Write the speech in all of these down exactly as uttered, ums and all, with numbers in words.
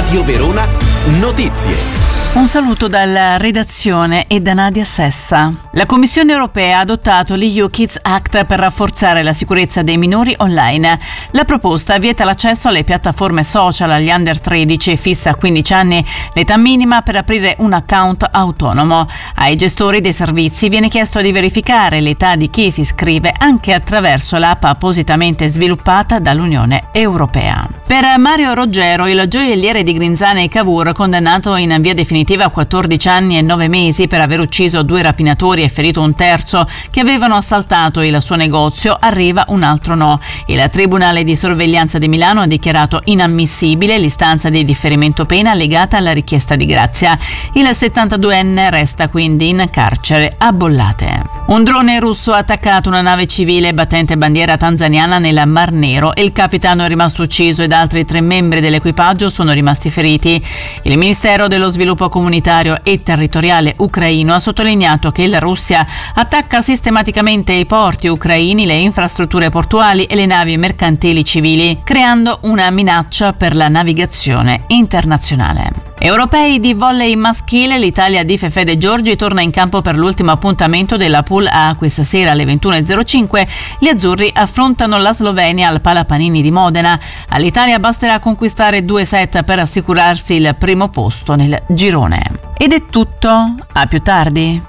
Radio Verona Notizie. Un saluto dalla redazione e da Nadia Sessa. La Commissione europea ha adottato l'E U Kids Act per rafforzare la sicurezza dei minori online. La proposta vieta l'accesso alle piattaforme social agli under tredici e fissa a quindici anni l'età minima per aprire un account autonomo. Ai gestori dei servizi viene chiesto di verificare l'età di chi si iscrive anche attraverso l'app appositamente sviluppata dall'Unione Europea. Per Mario Roggero, il gioielliere di Grinzane e Cavour, condannato in via definitiva a quattordici anni e nove mesi per aver ucciso due rapinatori e ferito un terzo che avevano assaltato il suo negozio, arriva un altro no. Il Tribunale di sorveglianza di Milano ha dichiarato inammissibile l'istanza di differimento pena legata alla richiesta di grazia. Il settantaduenne resta quindi in carcere a Bollate. Un drone russo ha attaccato una nave civile battente bandiera tanzaniana nel Mar Nero e il capitano è rimasto ucciso ed altri tre membri dell'equipaggio sono rimasti feriti. Il Ministero dello Sviluppo comunitario e territoriale ucraino ha sottolineato che la Russia attacca sistematicamente i porti ucraini, le infrastrutture portuali e le navi mercantili civili, creando una minaccia per la navigazione internazionale. Europei di volley maschile, l'Italia di Fefè De Giorgi torna in campo per l'ultimo appuntamento della Pool A. Questa sera alle ventuno e zero cinque gli azzurri affrontano la Slovenia al Palapanini di Modena. All'Italia basterà conquistare due set per assicurarsi il primo posto nel girone. Ed è tutto, a più tardi.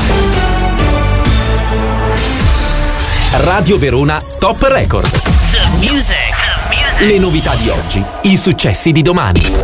Radio Verona Top Record. The music. The music. Le novità di oggi, i successi di domani.